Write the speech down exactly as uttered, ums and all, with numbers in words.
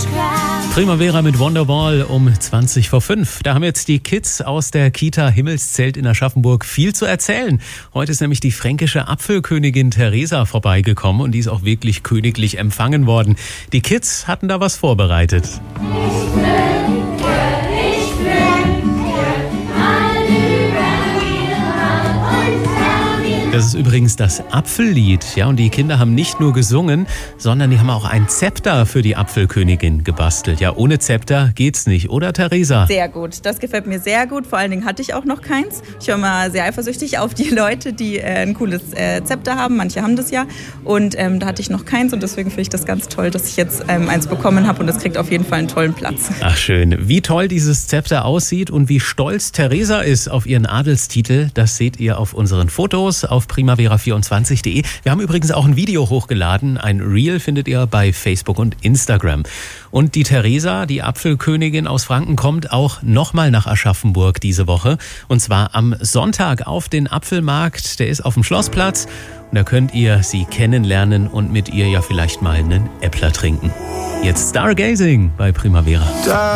Primavera mit Wonderwall um zwanzig vor fünf. Da haben jetzt die Kids aus der Kita Himmelszelt in Aschaffenburg viel zu erzählen. Heute ist nämlich die fränkische Apfelkönigin Theresa vorbeigekommen und die ist auch wirklich königlich empfangen worden. Die Kids hatten da was vorbereitet. Das ist übrigens das Apfellied, ja, und die Kinder haben nicht nur gesungen, sondern die haben auch ein Zepter für die Apfelkönigin gebastelt. Ja, ohne Zepter geht's nicht, oder Theresa? Sehr gut, das gefällt mir sehr gut. Vor allen Dingen hatte ich auch noch keins. Ich war mal sehr eifersüchtig auf die Leute, die äh, ein cooles äh, Zepter haben. Manche haben das ja und ähm, da hatte ich noch keins und deswegen finde ich das ganz toll, dass ich jetzt ähm, eins bekommen habe und das kriegt auf jeden Fall einen tollen Platz. Ach schön, wie toll dieses Zepter aussieht und wie stolz Theresa ist auf ihren Adelstitel, das seht ihr auf unseren Fotos auf primavera vierundzwanzig punkt de. Wir haben übrigens auch ein Video hochgeladen. Ein Reel findet ihr bei Facebook und Instagram. Und die Theresa, die Apfelkönigin aus Franken, kommt auch nochmal nach Aschaffenburg diese Woche. Und zwar am Sonntag auf den Apfelmarkt. Der ist auf dem Schlossplatz. Und da könnt ihr sie kennenlernen und mit ihr ja vielleicht mal einen Äppler trinken. Jetzt Stargazing bei Primavera.